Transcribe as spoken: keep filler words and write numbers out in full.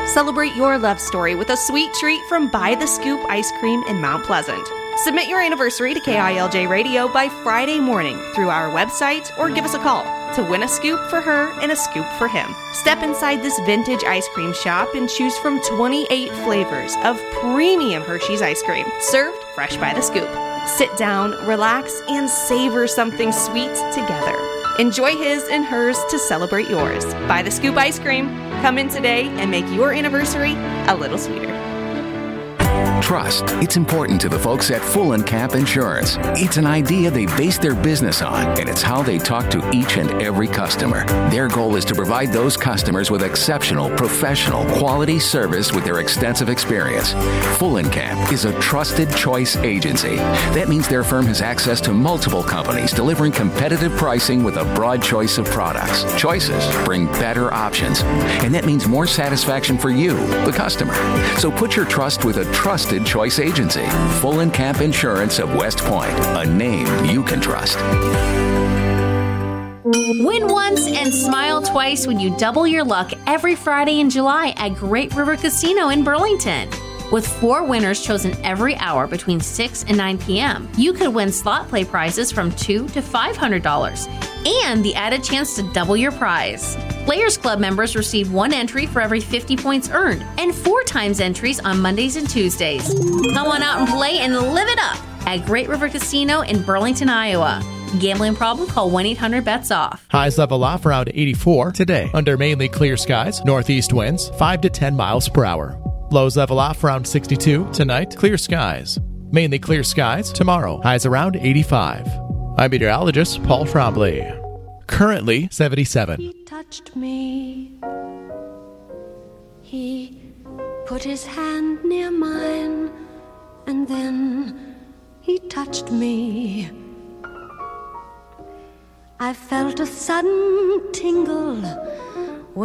Celebrate your love story with a sweet treat from By the Scoop Ice Cream in Mount Pleasant. Submit your anniversary to K I L J Radio by Friday morning through our website or give us a call to win a scoop for her and a scoop for him. Step inside this vintage ice cream shop and choose from twenty-eight flavors of premium Hershey's ice cream, served fresh by the scoop. Sit down, relax, and savor something sweet together. Enjoy his and hers to celebrate yours. By the Scoop Ice Cream. Come in today and make your anniversary a little sweeter. Trust. It's important to the folks at Full and Cap Insurance. It's an idea they base their business on, and it's how they talk to each and every customer. Their goal is to provide those customers with exceptional, professional, quality service with their extensive experience. Full and Cap is a trusted choice agency. That means their firm has access to multiple companies delivering competitive pricing with a broad choice of products. Choices bring better options, and that means more satisfaction for you, the customer. So put your trust with a trusted choice agency. Full and Cap Insurance of West Point, a name you can trust. Win once and smile twice when you double your luck every Friday in July at Great River Casino in Burlington. With four winners chosen every hour between six and nine p.m., you could win slot play prizes from two hundred to five hundred dollars and the added chance to double your prize. Players Club members receive one entry for every fifty points earned and four times entries on Mondays and Tuesdays. Come on out and play and live it up at Great River Casino in Burlington, Iowa. Gambling problem? Call one eight hundred bets off. Highs level off around eighty-four today under mainly clear skies. Northeast winds five to ten miles per hour. Lows level off around sixty-two tonight. Clear skies. Mainly clear skies tomorrow. Highs around eighty-five. I'm meteorologist Paul Trombley. Currently seventy-seven. He touched me. He put his hand near mine, and then he touched me. I felt a sudden tingle